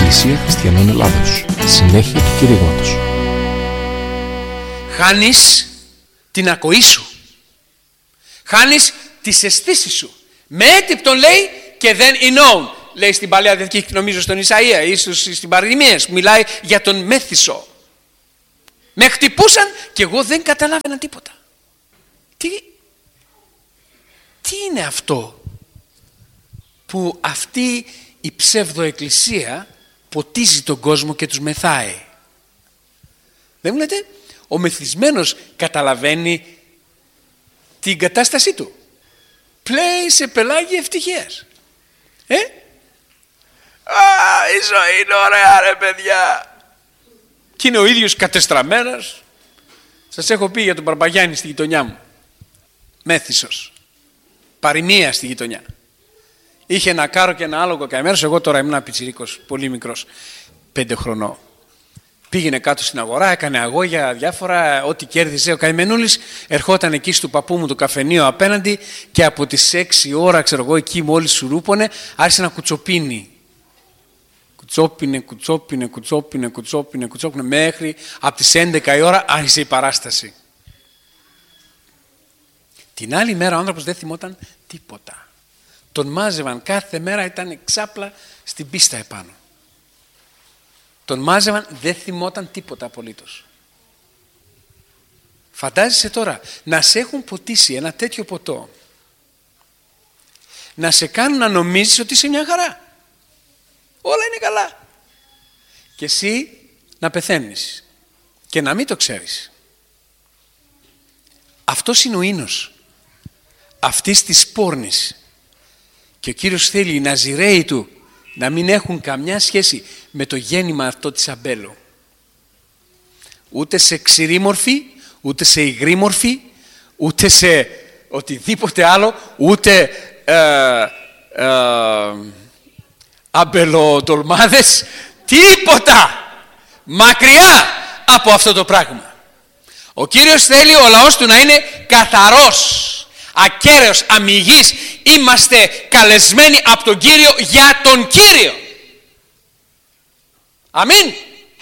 Εκκλησία Χριστιανών Ελλάδος. Συνέχεια του κηρύγματος. Χάνεις την ακοή σου. Χάνεις τις αισθήσεις σου. Με έτυπτον λέει και δεν εννοούν. Λέει στην Παλαιά Διαθήκη, νομίζω στον Ισαΐα, ίσως στην Παροιμίες, που μιλάει για τον μέθησο. Με χτυπούσαν και εγώ δεν καταλάβαινα τίποτα. Τι είναι αυτό που αυτή η ψευδοεκκλησία ποτίζει τον κόσμο και τους μεθάει? Δεν μου λέτε, ο μεθυσμένος καταλαβαίνει την κατάστασή του. Πλέει σε πελάγι ευτυχίας. Η ζωή είναι ωραία ρε παιδιά. Και είναι ο ίδιος κατεστραμμένος. Σας έχω πει για τον Μπαρμπαγιάννη στη γειτονιά μου. Μέθησος. Παροιμία στη γειτονιά. Είχε ένα κάρο και ένα άλογο καημένος. Εγώ τώρα ήμουν πιτσιρίκος, πολύ μικρός, 5 χρονών. Πήγαινε κάτω στην αγορά, έκανε αγώγια διάφορα, ό,τι κέρδιζε. Ο καημενούλης ερχόταν εκεί στο παππού μου το καφενείο απέναντι και από τις 6 ώρα, ξέρω εγώ, εκεί μόλις σουρούπωνε, άρχισε να κουτσοπίνει. Κουτσόπινε, μέχρι από τις 11 η ώρα άρχισε η παράσταση. Την άλλη μέρα ο άνθρωπος δεν θυμόταν τίποτα. Τον μάζευαν κάθε μέρα, ήταν ξάπλα στην πίστα επάνω. Τον μάζευαν, δεν θυμόταν τίποτα απολύτως. Φαντάζεσαι τώρα να σε έχουν ποτίσει ένα τέτοιο ποτό, να σε κάνουν να νομίζεις ότι είσαι μια χαρά. Όλα είναι καλά. Και εσύ να πεθαίνεις και να μην το ξέρεις. Αυτός είναι ο ίνος αυτής της πόρνης. Και ο Κύριος θέλει οι Ναζιραίοι του να μην έχουν καμιά σχέση με το γέννημα αυτό της αμπέλου. Ούτε σε ξηρή μορφή, ούτε σε υγρή μορφή, ούτε σε οτιδήποτε άλλο, ούτε αμπελοτολμάδες, τίποτα. Μακριά από αυτό το πράγμα. Ο Κύριος θέλει ο λαός του να είναι καθαρός, ακέραιος, αμιγής. Είμαστε καλεσμένοι από τον Κύριο για τον Κύριο. Αμήν.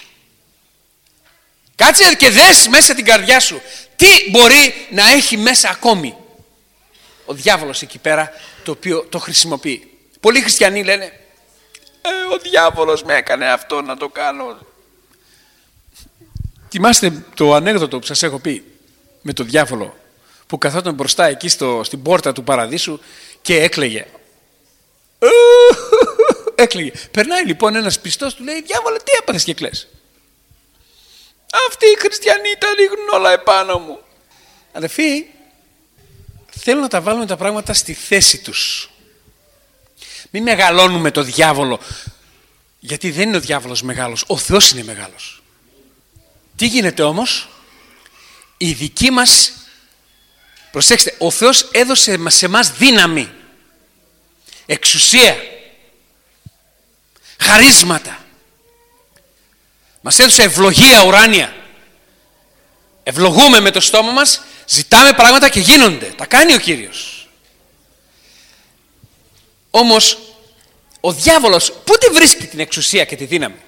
Κάτσε και δες μέσα την καρδιά σου τι μπορεί να έχει μέσα ακόμη ο διάβολος εκεί πέρα, το οποίο το χρησιμοποιεί. Πολλοί χριστιανοί λένε ο διάβολος με έκανε αυτό να το κάνω. Θυμάστε το ανέκδοτο που σας έχω πει με το διάβολο που καθόταν μπροστά εκεί στην πόρτα του παραδείσου και έκλαιγε. Έκλαιγε. Περνάει λοιπόν ένας πιστός, του λέει, διάβολε, τι έπαθες και κλαις? Αυτοί οι χριστιανοί τα ρίχνουν όλα επάνω μου. Αδελφοί, θέλω να τα βάλουμε τα πράγματα στη θέση τους. Μην μεγαλώνουμε το διάβολο, γιατί δεν είναι ο διάβολος μεγάλος, ο Θεός είναι μεγάλος. Τι γίνεται όμως? Η δική μας, προσέξτε, ο Θεός έδωσε σε εμάς δύναμη, εξουσία, χαρίσματα. Μας έδωσε ευλογία ουράνια. Ευλογούμε με το στόμα μας, ζητάμε πράγματα και γίνονται. Τα κάνει ο Κύριος. Όμως ο διάβολος πότε βρίσκει την εξουσία και τη δύναμη?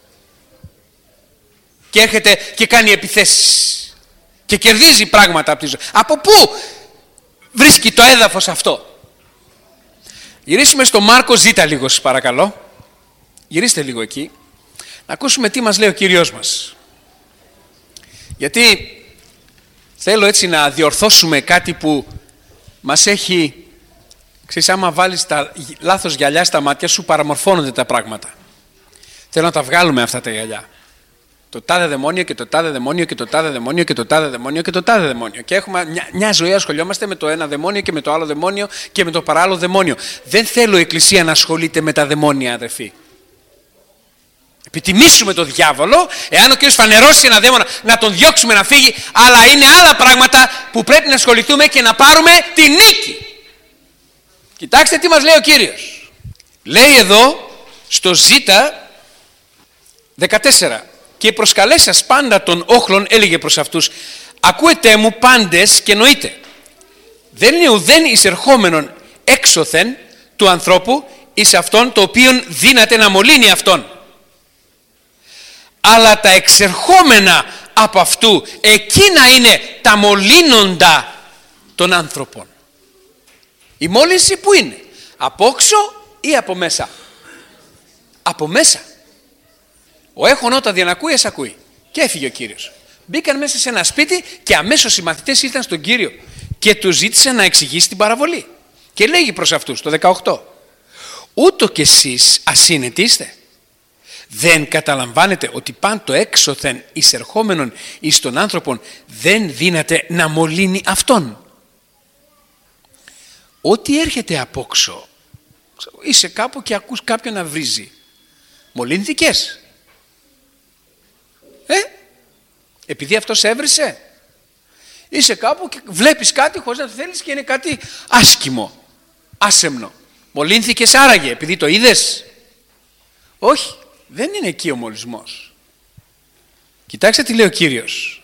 Και έρχεται και κάνει επιθέσεις και κερδίζει πράγματα από τη ζωή. Από πού βρίσκει το έδαφος αυτό? Γυρίσουμε στο Μάρκο Ζ λίγο σας παρακαλώ. Γυρίστε λίγο εκεί. Να ακούσουμε τι μας λέει ο Κύριος μας. Γιατί θέλω έτσι να διορθώσουμε κάτι που μας έχει... Ξέρεις, άμα βάλεις τα λάθος γυαλιά στα μάτια σου, παραμορφώνονται τα πράγματα. Θέλω να τα βγάλουμε αυτά τα γυαλιά. Το τάδε δαιμόνιο και το τάδε δαιμόνιο και το τάδε δαιμόνιο και το τάδε δαιμόνιο και το τάδε δαιμόνιο. Και έχουμε μια ζωή ασχολιόμαστε με το ένα δαιμόνιο και με το άλλο δαιμόνιο και με το παράλληλο δαιμόνιο. Δεν θέλω η Εκκλησία να ασχολείται με τα δαιμόνια, αδερφοί. Επιτιμήσουμε το διάβολο, εάν ο Κύριος φανερώσει ένα δαίμονα, να τον διώξουμε να φύγει, αλλά είναι άλλα πράγματα που πρέπει να ασχοληθούμε και να πάρουμε τη νίκη. Κοιτάξτε τι μας λέει ο Κύριος. Λέει εδώ στο Ζ 14. Και προσκαλέσας πάντα των όχλων έλεγε προς αυτούς, ακούετε μου πάντες και νοείτε. Δεν είναι ουδέν εισερχόμενον έξωθεν του ανθρώπου εις αυτόν το οποίον δύναται να μολύνει αυτόν. αλλά τα εξερχόμενα από αυτού, εκείνα είναι τα μολύνοντα των άνθρωπων. Η μόλυνση που είναι? Από όξω ή από μέσα? Από μέσα. Ο έχων όταν διανακούει, ας ακούει. Και έφυγε ο Κύριος. Μπήκαν μέσα σε ένα σπίτι και αμέσως οι μαθητές ήρθαν στον Κύριο και του ζήτησαν να εξηγήσει την παραβολή. Και λέγει προς αυτούς το 18: ούτω κι εσείς ασύνετοι είστε? Δεν καταλαμβάνετε ότι πάντο έξωθεν εισερχόμενον εις τον άνθρωπον δεν δύναται να μολύνει αυτόν? Ό,τι έρχεται απόξω, είσαι κάπου και ακούς κάποιον να βρίζει, μολύνθηκες? Επειδή αυτός έβρισε? Είσαι κάπου και βλέπεις κάτι χωρίς να το θέλεις και είναι κάτι άσχημο, άσεμνο. Μολύνθηκες άραγε επειδή το είδες? Όχι, δεν είναι εκεί ο μολυσμός. Κοιτάξτε τι λέει ο Κύριος.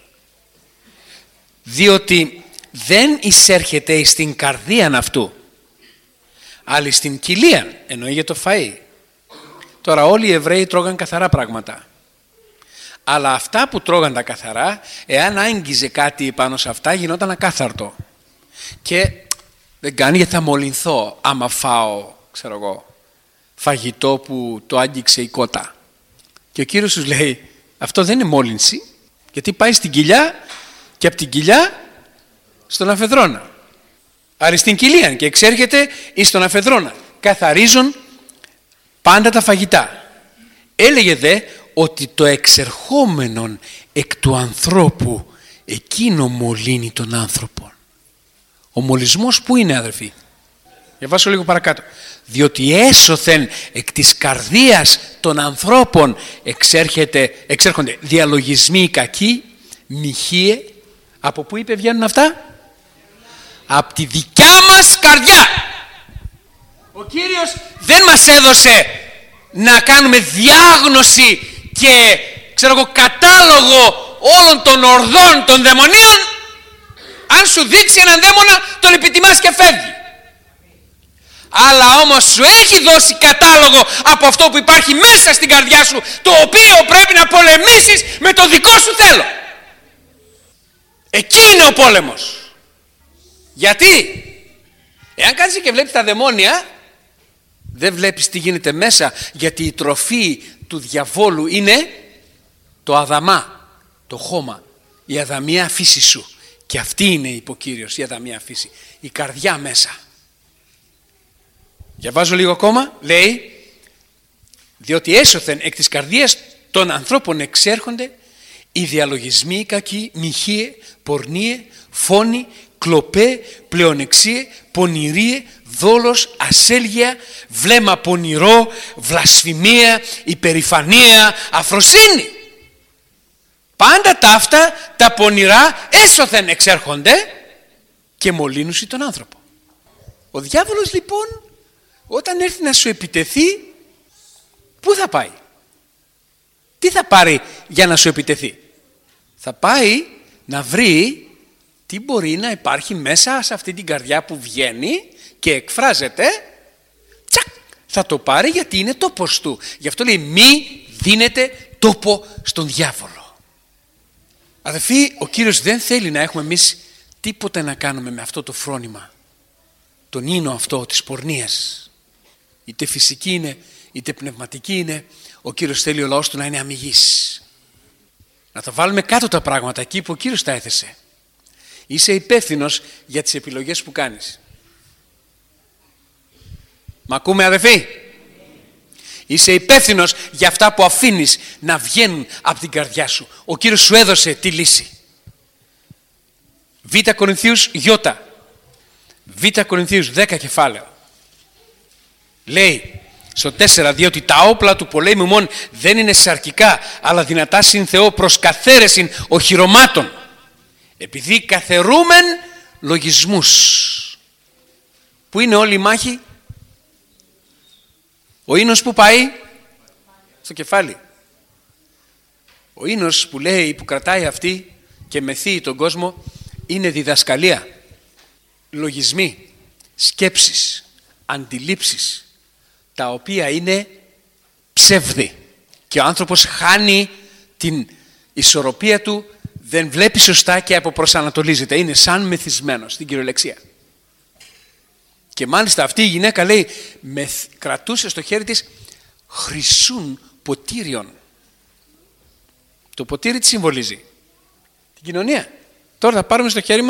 Διότι δεν εισέρχεται στην καρδίαν αυτού, αλλά στην κοιλίαν, εννοεί για το φαΐ. Τώρα όλοι οι Εβραίοι τρώγαν καθαρά πράγματα. Αλλά αυτά που τρώγαν τα καθαρά, εάν άγγιζε κάτι πάνω σε αυτά, γινόταν ακάθαρτο. Και δεν κάνει γιατί θα μολυνθώ άμα φάω, ξέρω εγώ, φαγητό που το άγγιξε η κότα. Και ο Κύριος τους λέει, αυτό δεν είναι μόλυνση, γιατί πάει στην κοιλιά και από την κοιλιά στον αφεδρόνα. Άρα στην κοιλία και εξέρχεται εις τον αφεδρόνα. Καθαρίζουν πάντα τα φαγητά. Έλεγε δε ότι το εξερχόμενον εκ του ανθρώπου εκείνο μολύνει τον άνθρωπο. Ο μολυσμός που είναι, αδερφοί? Διαβάσω λίγο παρακάτω. Διότι έσωθεν εκ της καρδίας των ανθρώπων εξέρχονται διαλογισμοί κακοί, μοιχείε. Από πού είπε βγαίνουν αυτά? Από τη δικιά μας καρδιά. Ο Κύριος δεν μας έδωσε να κάνουμε διάγνωση και κατάλογο όλων των ορδών των δαιμονίων. Αν σου δείξει έναν δαίμονα, τον επιτιμάς και φεύγει. Αλλά όμως σου έχει δώσει κατάλογο από αυτό που υπάρχει μέσα στην καρδιά σου, το οποίο πρέπει να πολεμήσεις με το δικό σου θέλω. Εκεί είναι ο πόλεμος. Γιατί? Εάν κάτσεις και βλέπεις τα δαιμόνια, δεν βλέπεις τι γίνεται μέσα, γιατί η τροφή του διαβόλου είναι το αδαμά, το χώμα, η αδαμία φύση σου. Και αυτή είναι, είπε ο Κύριος, η αδαμία φύση, η καρδιά μέσα. Διαβάζω λίγο ακόμα, λέει, διότι έσωθεν εκ της καρδίας των ανθρώπων εξέρχονται οι διαλογισμοί κακοί, μοιχείε, πορνείε, φόνοι, κλοπέ, πλεονεξίε, πονηρίε, δόλος, ασέλγεια, βλέμμα πονηρό, βλασφημία, υπερηφανία, αφροσύνη. Πάντα τα αυτά τα πονηρά έσωθεν εξέρχονται και μολύνουσι τον άνθρωπο. Ο διάβολος λοιπόν όταν έρθει να σου επιτεθεί, πού θα πάει? Τι θα πάρει για να σου επιτεθεί? Θα πάει να βρει τι μπορεί να υπάρχει μέσα σε αυτή την καρδιά που βγαίνει και εκφράζεται. Τσακ, θα το πάρει γιατί είναι τόπος του. Γι' αυτό λέει μη δίνετε τόπο στον διάβολο. Αδελφοί, ο Κύριος δεν θέλει να έχουμε εμείς τίποτα να κάνουμε με αυτό το φρόνημα, τον ίνο αυτό της πορνείας. Είτε φυσική είναι, είτε πνευματική είναι, ο Κύριος θέλει ο λαός του να είναι αμυγής. Να τα βάλουμε κάτω τα πράγματα εκεί που ο Κύριος τα έθεσε. Είσαι υπεύθυνος για τις επιλογές που κάνεις. Μ' ακούμε, αδελφοί? Είσαι υπεύθυνος για αυτά που αφήνεις να βγαίνουν από την καρδιά σου. Ο Κύριος σου έδωσε τη λύση. Β Κορινθίους Ι. Β Κορινθίους 10 κεφάλαιο. Λέει στο 4, διότι τα όπλα του πολέμου μόν δεν είναι σαρκικά, αλλά δυνατά συν Θεό προς καθαίρεσιν οχυρωμάτων, επειδή καθαιρούμεν λογισμούς. Πού είναι όλη η μάχη? Ο ίνος που πάει? Στο κεφάλι. Ο ίνος που λέει, που κρατάει αυτή και μεθύει τον κόσμο, είναι διδασκαλία, λογισμοί, σκέψεις, αντιλήψεις, τα οποία είναι ψεύδι. Και ο άνθρωπος χάνει την ισορροπία του δεν βλέπει σωστά και αποπροσανατολίζεται. Είναι σαν μεθυσμένος στην κυριολεξία. Και μάλιστα αυτή η γυναίκα λέει κρατούσε στο χέρι της χρυσούν ποτήριον. Το ποτήρι τι συμβολίζει? Την κοινωνία. Τώρα θα πάρουμε στο χέρι μας